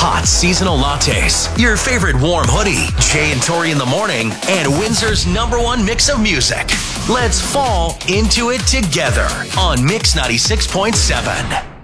hot seasonal lattes, your favorite warm hoodie, Jay and Tori in the morning, and Windsor's #1 mix of music. Let's fall into it together on Mix 96.7.